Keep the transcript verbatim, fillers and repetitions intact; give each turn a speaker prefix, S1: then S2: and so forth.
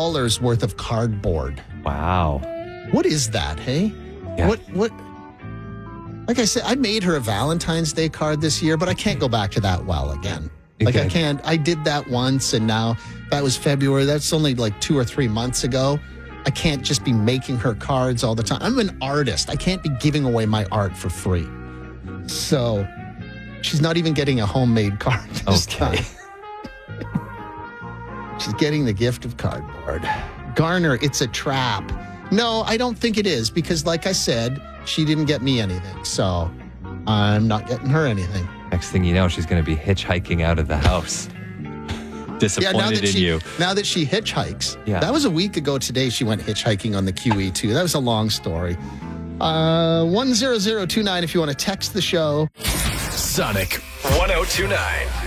S1: dollars worth of cardboard.
S2: Wow.
S1: What is that, hey?
S2: Yeah.
S1: What, what? Like I said, I made her a Valentine's Day card this year, but I can't go back to that well again. Like
S2: Okay.
S1: I can't, I did that once and now that was February. That's only like two or three months ago. I can't just be making her cards all the time. I'm an artist. I can't be giving away my art for free. So she's not even getting a homemade card this
S2: Okay.
S1: time. She's getting the gift of cardboard. Garner, it's a trap. No, I don't think it is because like I said, she didn't get me anything. So I'm not getting her anything.
S2: Next thing you know, she's going to be hitchhiking out of the house. Disappointed
S1: now that
S2: in
S1: she,
S2: you.
S1: Now that she hitchhikes.
S2: Yeah.
S1: That was a week ago today she went hitchhiking on the Q E too. That was a long story. Uh, one zero zero two nine if you want to text the show.
S3: Sonic one oh two nine.